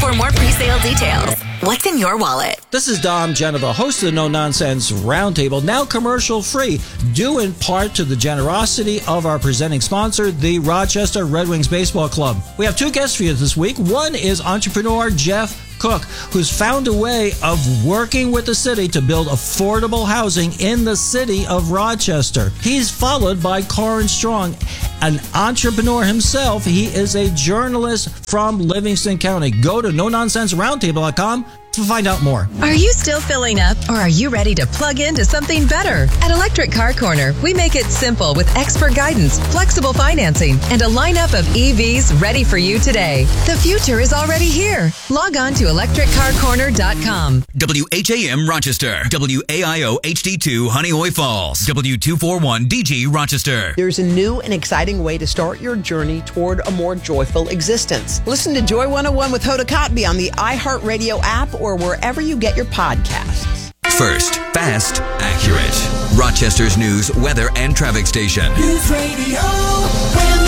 For more pre-sale details, what's in your wallet? This is Dom Genova, host of the No Nonsense Roundtable, now commercial free, due in part to the generosity of our presenting sponsor, the Rochester Red Wings Baseball Club. We have two guests for you this week. One is entrepreneur Jeff Cook, who's found a way of working with the city to build affordable housing in the city of Rochester. He's followed by Corin Strong, an entrepreneur himself. He is a journalist from Livingston County. Go to NoNonsenseRoundtable.com to find out more. Are you still filling up, or are you ready to plug into something better? At Electric Car Corner, we make it simple with expert guidance, flexible financing, and a lineup of EVs ready for you today. The future is already here. Log on to electriccarcorner.com. WHAM Rochester, WAIO HD2 Honeoye Falls, W241 DG Rochester. There's a new and exciting way to start your journey toward a more joyful existence. Listen to Joy 101 with Hoda Kotb on the iHeartRadio app or wherever you get your podcasts. First, fast, accurate. Rochester's news, weather, and traffic station. News Radio WHAM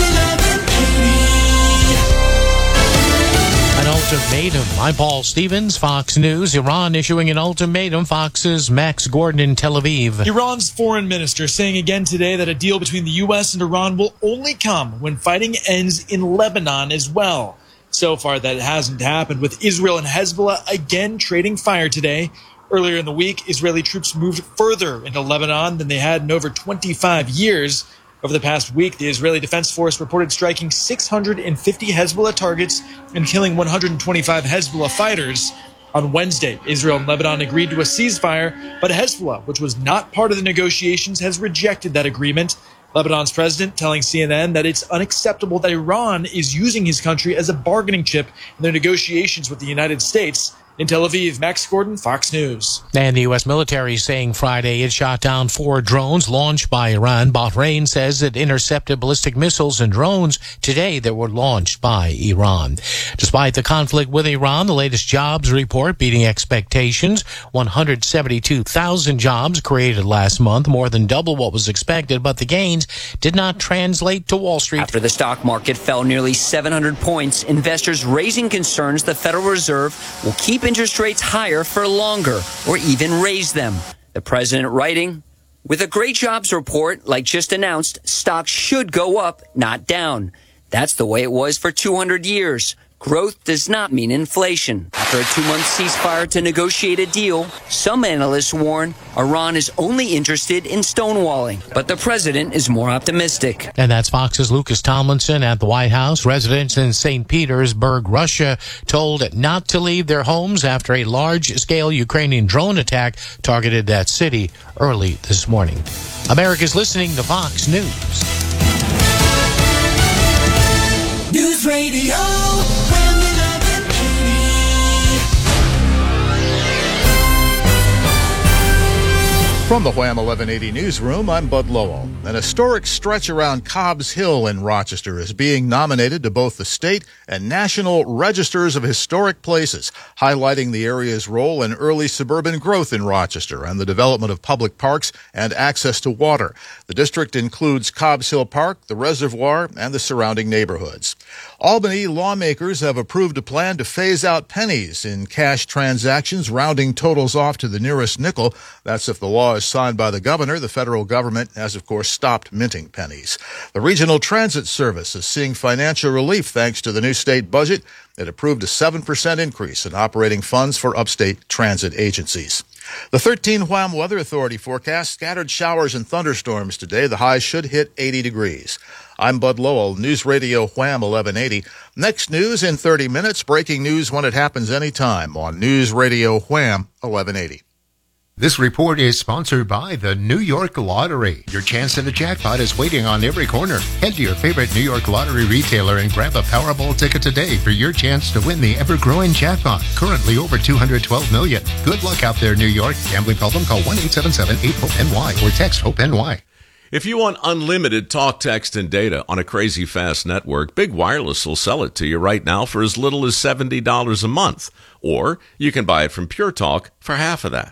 1180. An ultimatum. I'm Paul Stevens, Fox News. Iran issuing an ultimatum. Fox's Max Gordon in Tel Aviv. Iran's foreign minister saying again today that a deal between the U.S. and Iran will only come when fighting ends in Lebanon as well. So far, that hasn't happened, with Israel and Hezbollah again trading fire today. Earlier in the week, Israeli troops moved further into Lebanon than they had in over 25 years. Over the past week, the Israeli Defense Force reported striking 650 Hezbollah targets and killing 125 Hezbollah fighters. On Wednesday, Israel and Lebanon agreed to a ceasefire, but Hezbollah, which was not part of the negotiations, has rejected that agreement. Lebanon's president telling CNN that it's unacceptable that Iran is using his country as a bargaining chip in their negotiations with the United States. In Tel Aviv, Max Gordon, Fox News. And the U.S. military saying Friday it shot down 4 drones launched by Iran. Bahrain says it intercepted ballistic missiles and drones today that were launched by Iran. Despite the conflict with Iran, the latest jobs report beating expectations. 172,000 jobs created last month, more than double what was expected, but the gains did not translate to Wall Street. After the stock market fell nearly 700 points, investors raising concerns the Federal Reserve will keep interest rates higher for longer or even raise them. The president writing, with a great jobs report like just announced, stocks should go up, not down. That's the way it was for 200 years. Growth does not mean inflation. After a 2-month ceasefire to negotiate a deal, some analysts warn Iran is only interested in stonewalling, but the president is more optimistic. And that's Fox's Lucas Tomlinson at the White House. Residents in St. Petersburg, Russia, told not to leave their homes after a large-scale Ukrainian drone attack targeted that city early this morning. America's listening to Fox News. News Radio WHAM 1180. From the Wham 1180 newsroom, I'm Bud Lowell. An historic stretch around Cobb's Hill in Rochester is being nominated to both the state and national registers of historic places, highlighting the area's role in early suburban growth in Rochester and the development of public parks and access to water. The district includes Cobb's Hill Park, the reservoir, and the surrounding neighborhoods. Albany lawmakers have approved a plan to phase out pennies in cash transactions, rounding totals off to the nearest nickel. That's if the law is signed by the governor. The federal government has, of course, stopped minting pennies. The Regional Transit Service is seeing financial relief thanks to the new state budget. It approved a 7% increase in operating funds for upstate transit agencies. The 13 Wham Weather Authority forecasts scattered showers and thunderstorms today. The high should hit 80 degrees. I'm Bud Lowell, News Radio Wham 1180. Next news in 30 minutes, breaking news when it happens anytime on News Radio Wham 1180. This report is sponsored by the New York Lottery. Your chance at a jackpot is waiting on every corner. Head to your favorite New York Lottery retailer and grab a Powerball ticket today for your chance to win the ever-growing jackpot, currently over $212 million. Good luck out there, New York. Gambling problem? Call 1-877-8-HOPE-NY or text HOPE-NY. If you want unlimited talk, text, and data on a crazy fast network, Big Wireless will sell it to you right now for as little as $70 a month. Or you can buy it from Pure Talk for half of that.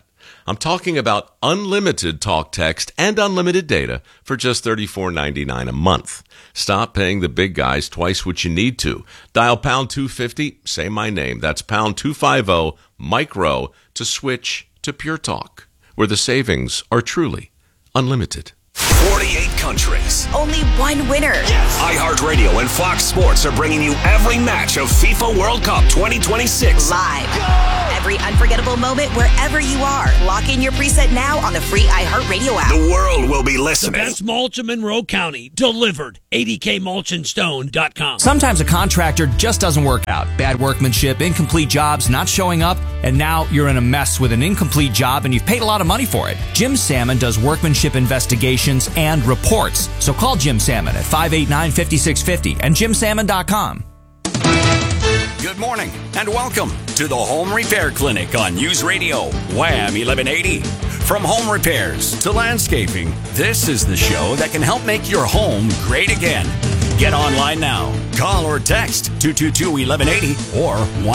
I'm talking about unlimited talk, text, and unlimited data for just $34.99 a month. Stop paying the big guys twice what you need to. Dial pound 250, say my name. That's pound 250, micro, to switch to Pure Talk, where the savings are truly unlimited. 48 countries. Only one winner. iHeartRadio and Fox Sports are bringing you every match of FIFA World Cup 2026. Live. Every unforgettable moment wherever you are. Lock in your preset now on the free iHeartRadio app. The world will be listening. The best mulch in Monroe County. Delivered. ADKMulchandStone.com. Sometimes a contractor just doesn't work out. Bad workmanship, incomplete jobs, not showing up, and now you're in a mess with an incomplete job and you've paid a lot of money for it. Jim Salmon does workmanship investigations and reports. So call Jim Salmon at 589-5650 and JimSalmon.com. Good morning and welcome to the Home Repair Clinic on News Radio Wham 1180. From home repairs to landscaping, this is the show that can help make your home great again. Get online now. Call or text 222-1180 or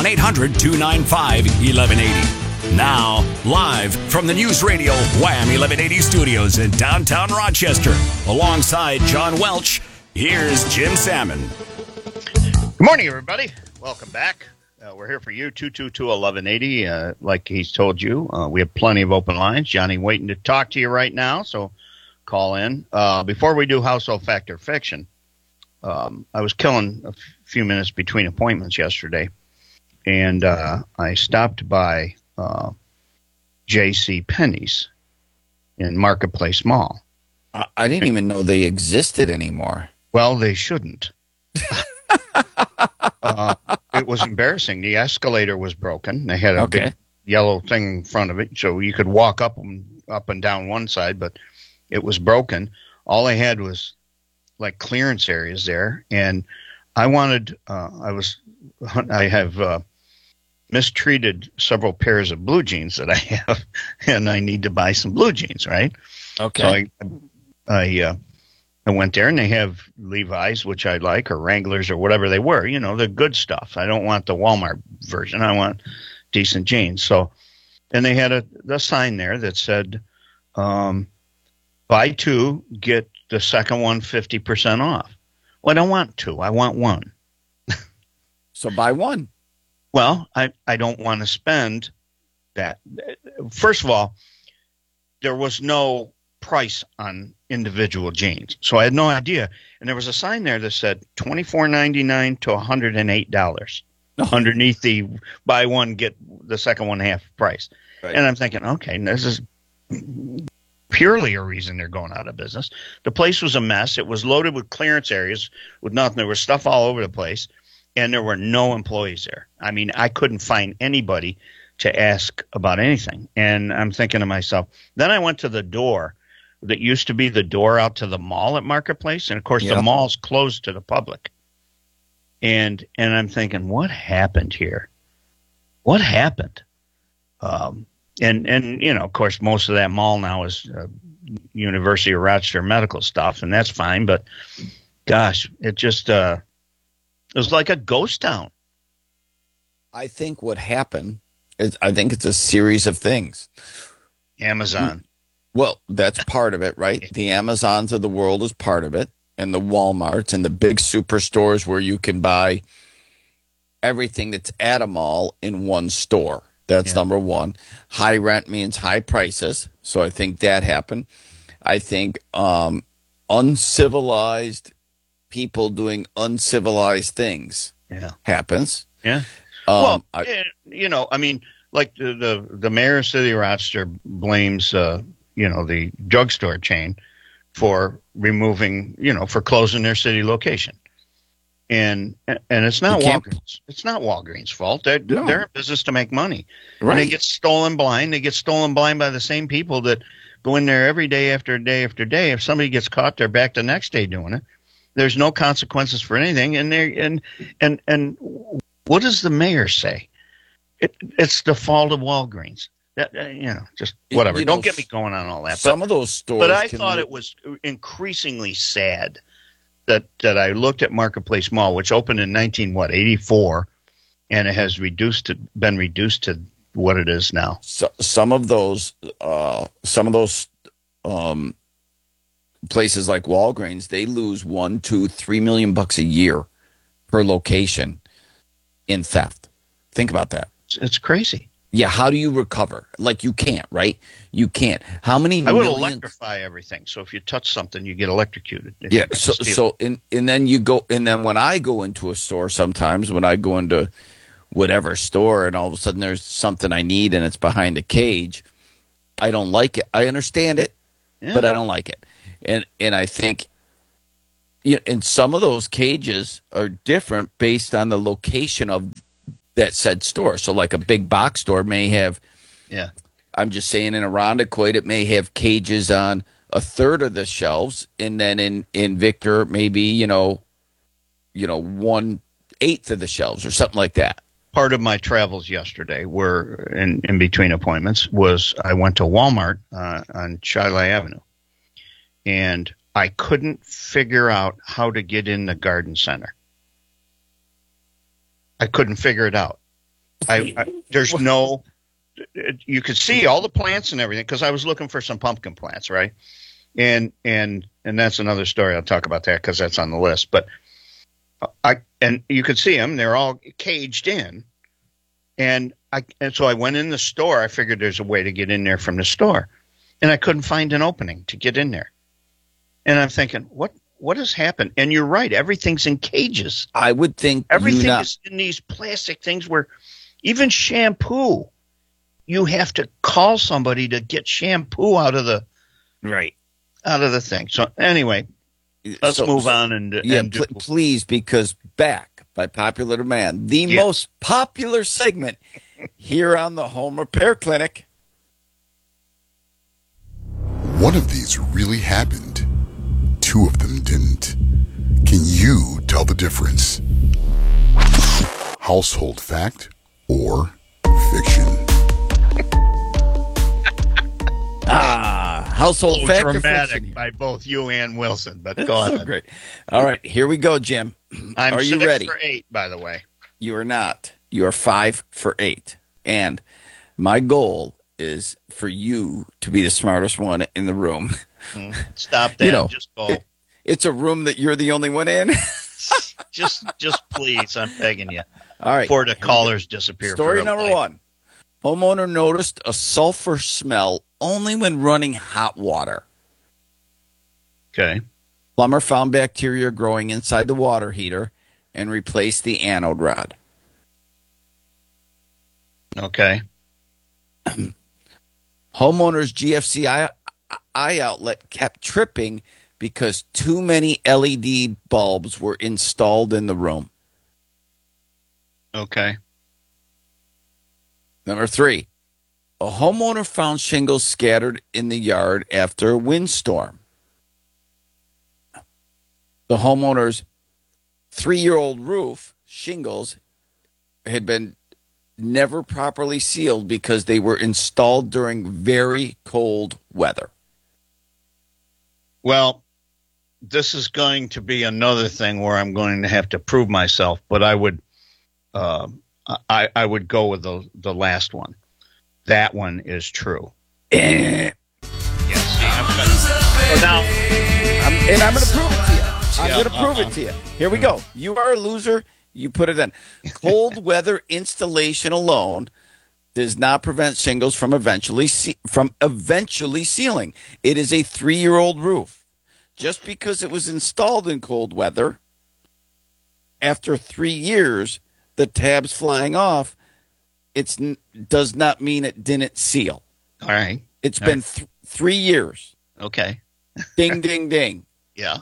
1-800-295-1180. Now, live from the News Radio Wham 1180 studios in downtown Rochester, alongside John Welch, here's Jim Salmon. Good morning, everybody. Welcome back. We're here for you, 222-1180. Like he's told you, we have plenty of open lines. Johnny waiting to talk to you right now, so call in. Before we do Household Fact or Fiction, I was killing a few minutes between appointments yesterday, and I stopped by J.C. Penney's in Marketplace Mall. I didn't even know they existed anymore. Well, they shouldn't. It was embarrassing. The escalator was broken. They had a big yellow thing in front of it, so you could walk up and down one side, but it was broken. All they had was like clearance areas there, and I wanted. I have mistreated several pairs of blue jeans that I have, and I need to buy some blue jeans, right? Okay. So I went there, and they have Levi's, which I like, or Wranglers, or whatever they were. You know, the good stuff. I don't want the Walmart version. I want decent jeans. So, and they had the sign there that said, buy two, get the second one 50% off. Well, I don't want two. I want one. So buy one. Well, I don't want to spend that. First of all, there was no price on individual jeans, so I had no idea. And there was a sign there that said $24.99 to $108 underneath the buy one get the second one half price. Right. And I'm thinking, okay, this is purely a reason they're going out of business. The place was a mess. It was loaded with clearance areas with nothing. There was stuff all over the place, and there were no employees there. I mean, I couldn't find anybody to ask about anything. And I'm thinking to myself, then I went to the door that used to be the door out to the mall at Marketplace. And, of course, the mall's closed to the public. And I'm thinking, what happened here? What happened? And you know, of course, most of that mall now is University of Rochester medical stuff, and that's fine. But, gosh, it just it was like a ghost town. I think what happened is I think it's a series of things. Amazon. Well, that's part of it, right? The Amazons of the world is part of it, and the Walmarts and the big superstores where you can buy everything that's at a mall in one store. That's number one. High rent means high prices, so I think that happened. I think uncivilized people doing uncivilized things happens. Yeah. You know, I mean, like the mayor of City of Rochester blames the drugstore chain for removing, for closing their city location. And it's not Walgreens. It's not Walgreens' fault. They're in business to make money. Right. And they get stolen blind. They get stolen blind by the same people that go in there every day after day after day. If somebody gets caught, they're back the next day doing it. There's no consequences for anything. And what does the mayor say? It's the fault of Walgreens. Just whatever. Don't get me going on all that. Some of those stores. But I thought it was increasingly sad that I looked at Marketplace Mall, which opened in 84, and it has been reduced to what it is now. So, some of those places like Walgreens, they lose $1, $2, $3 million a year per location in theft. Think about that. It's crazy. Yeah, how do you recover? Like, you can't, right? You can't. How many? I would millions? electrify everything. So if you touch something, you get electrocuted. Yeah. And then you go, and then when I go into a store, sometimes when I go into whatever store, and all of a sudden there's something I need, and it's behind a cage, I don't like it. I understand it, but I don't like it. And I think, and some of those cages are different based on the location of that said store. So like a big box store may have, I'm just saying, in Irondequoit, it may have cages on a third of the shelves, and then in Victor, maybe 1/8 of the shelves or something like that. Part of my travels yesterday were in between appointments was I went to Walmart on Shiloh Avenue, and I couldn't figure out how to get in the garden center. I couldn't figure it out. There's no, you could see all the plants and everything, because I was looking for some pumpkin plants, right? And that's another story. I'll talk about that because that's on the list. But and you could see them; they're all caged in. And so I went in the store. I figured there's a way to get in there from the store, and I couldn't find an opening to get in there. And I'm thinking, what has happened? And you're right. Everything's in cages. I would think everything is in these plastic things where even shampoo, you have to call somebody to get shampoo out of the thing. So anyway, let's move on please, because back by popular demand, the most popular segment here on the Home Repair Clinic. One of these really happened. Two of them didn't. Can you tell the difference? Household fact or fiction? Household fact or dramatic fiction? by both you and Wilson, but go on. So great. All right, here we go, Jim. I'm Are you 6 ready? for 8, by the way. You are not. You are 5 for 8. And my goal is for you to be the smartest one in the room. Stop that. Just go. It's a room that you're the only one in. just please, I'm begging you. All right. Before the callers disappear. Story number 1. Homeowner noticed a sulfur smell only when running hot water. Okay. Plumber found bacteria growing inside the water heater and replaced the anode rod. Okay. Homeowner's GFC eye outlet kept tripping because too many LED bulbs were installed in the room. Okay. Number 3, a homeowner found shingles scattered in the yard after a windstorm. The homeowner's 3-year-old roof shingles had been never properly sealed because they were installed during very cold weather. Well, this is going to be another thing where I'm going to have to prove myself, but I would I would go with the last one. That one is true. Yes. I'm going to prove it to you. I'm going to prove it to you. Here we go. You are a loser. You put it in. Cold weather installation alone does not prevent shingles from eventually sealing. It is a 3-year-old roof. Just because it was installed in cold weather, after 3 years, the tabs flying off, it does not mean it didn't seal. All right. It's been 3 years. Okay. Ding, ding, ding. Yeah.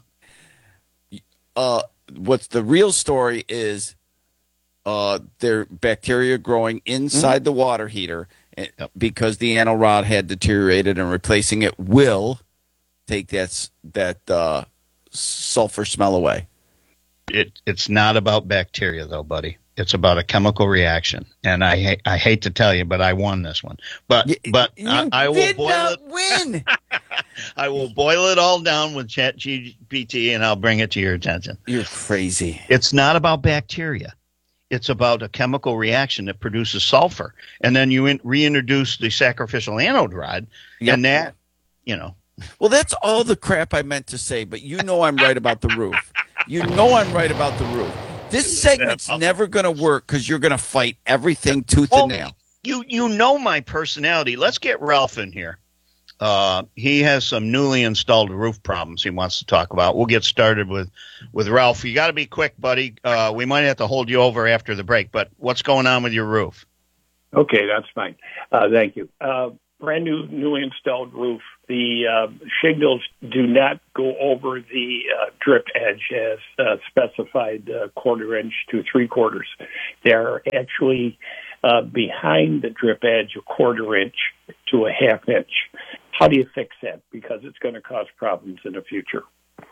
What's the real story is there bacteria growing inside the water heater because the anode rod had deteriorated, and replacing it will take that sulfur smell away. It's not about bacteria, though, buddy. It's about a chemical reaction, and I hate to tell you, but I won this one. But I will boil it. Win. I will boil it all down with ChatGPT, and I'll bring it to your attention. You're crazy. It's not about bacteria. It's about a chemical reaction that produces sulfur. And then you reintroduce the sacrificial anode rod, and that, you know. Well, that's all the crap I meant to say, but you know I'm right about the roof. You know I'm right about the roof. This segment's never going to work because you're going to fight everything tooth and nail. You know my personality. Let's get Ralph in here. He has some newly installed roof problems he wants to talk about. We'll get started with Ralph. You got to be quick, buddy. We might have to hold you over after the break, but what's going on with your roof? Okay, that's fine. Thank you. Brand newly installed roof. The shingles do not go over the drip edge as specified, 1/4 inch to 3/4. They're actually behind the drip edge, 1/4 inch to 1/2 inch. How do you fix that? Because it's going to cause problems in the future.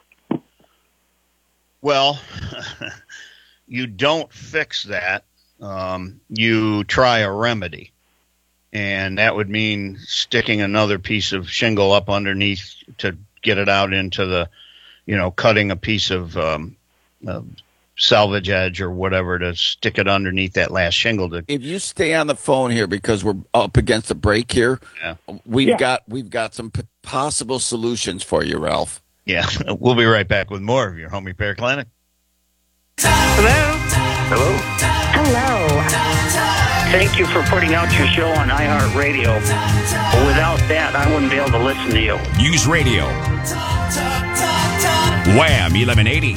Well, you don't fix that. You try a remedy. And that would mean sticking another piece of shingle up underneath to get it out into the, cutting a piece of salvage edge or whatever to stick it underneath that last shingle. If you stay on the phone here, because we're up against the break here, we've got some possible solutions for you, Ralph. Yeah, we'll be right back with more of your home repair clinic. Hello. Thank you for putting out your show on iHeartRadio. Without that, I wouldn't be able to listen to you. News Radio. Wham 1180.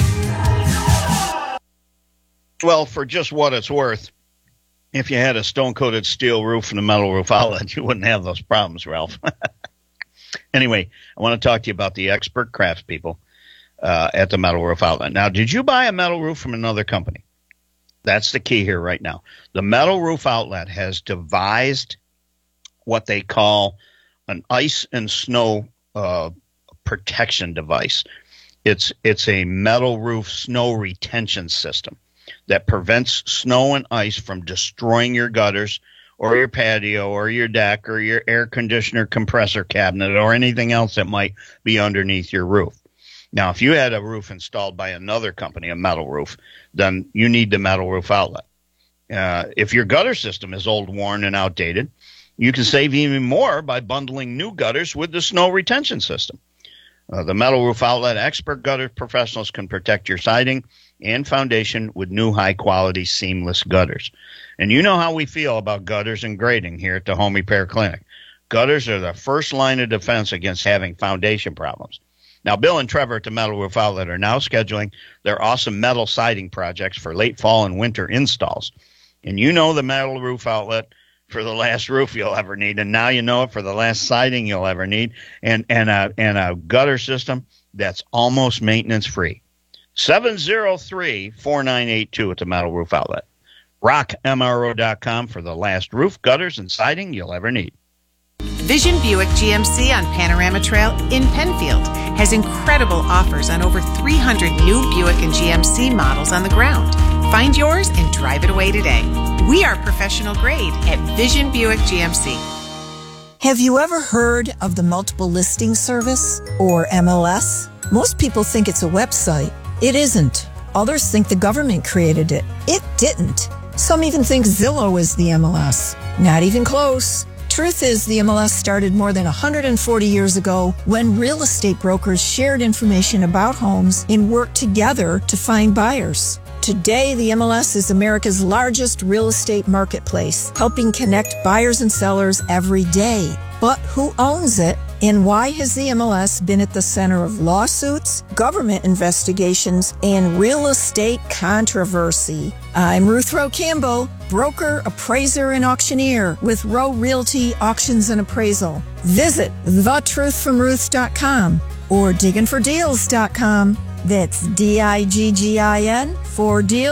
Well, for just what it's worth, if you had a stone-coated steel roof and a metal roof outlet, you wouldn't have those problems, Ralph. Anyway, I want to talk to you about the expert craftspeople at the metal roof outlet. Now, did you buy a metal roof from another company? That's the key here right now. The Metal Roof Outlet has devised what they call an ice and snow protection device. It's a metal roof snow retention system that prevents snow and ice from destroying your gutters or your patio or your deck or your air conditioner compressor cabinet or anything else that might be underneath your roof. Now, if you had a roof installed by another company, a metal roof, then you need the Metal Roof Outlet. If your gutter system is old, worn, and outdated, you can save even more by bundling new gutters with the snow retention system. The Metal Roof Outlet expert gutter professionals can protect your siding and foundation with new high-quality seamless gutters. And you know how we feel about gutters and grading here at the Home Repair Clinic. Gutters are the first line of defense against having foundation problems. Now, Bill and Trevor at the Metal Roof Outlet are now scheduling their awesome metal siding projects for late fall and winter installs. And you know the Metal Roof Outlet for the last roof you'll ever need, and now you know it for the last siding you'll ever need, and a gutter system that's almost maintenance-free. 703-4982 at the Metal Roof Outlet. RockMRO.com for the last roof, gutters, and siding you'll ever need. Vision Buick GMC on Panorama Trail in Penfield has incredible offers on over 300 new Buick and GMC models on the ground. Find yours and drive it away today. We are professional grade at Vision Buick GMC. Have you ever heard of the Multiple Listing Service, or MLS? Most people think it's a website. It isn't. Others think the government created it. It didn't. Some even think Zillow is the MLS. Not even close. Truth is, the MLS started more than 140 years ago when real estate brokers shared information about homes and worked together to find buyers. Today, the MLS is America's largest real estate marketplace, helping connect buyers and sellers every day. But who owns it? And why has the MLS been at the center of lawsuits, government investigations, and real estate controversy? I'm Ruth Rowe Campbell, broker, appraiser, and auctioneer with Rowe Realty Auctions and Appraisal. Visit thetruthfromruth.com or digginfordeals.com. That's DIGGIN for deals.